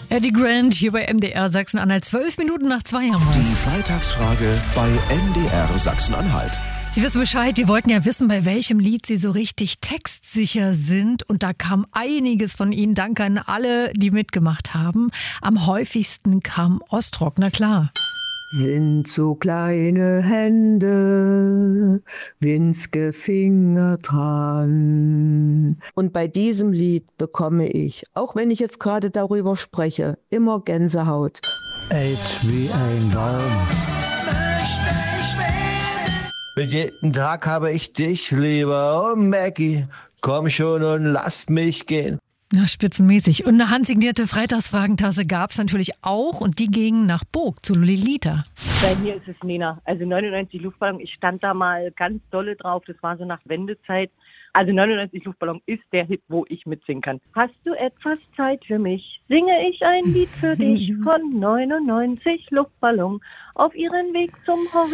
Eddie Grant hier bei MDR Sachsen-Anhalt. 12 Minuten nach 2 haben wir. Die Freitagsfrage bei MDR Sachsen-Anhalt. Sie wissen Bescheid, wir wollten ja wissen, bei welchem Lied Sie so richtig textsicher sind. Und da kam einiges von Ihnen. Danke an alle, die mitgemacht haben. Am häufigsten kam Ostrock, na klar. Sind so kleine Hände, winzige Finger dran. Und bei diesem Lied bekomme ich, auch wenn ich jetzt gerade darüber spreche, immer Gänsehaut. Alt wie ein Baum. Mit jedem Tag habe ich dich lieber. Oh Maggie, komm schon und lass mich gehen. Na, spitzenmäßig. Und eine handsignierte Freitagsfragentasse gab es natürlich auch. Und die ging nach Burg zu Lolita. Bei mir ist es Nena. Also 99 Luftballon. Ich stand da mal ganz dolle drauf. Das war so nach Wendezeit. Also 99 Luftballon ist der Hit, wo ich mitsingen kann. Hast du etwas Zeit für mich? Singe ich ein Lied für dich von 99 Luftballon auf ihren Weg zum Horizont.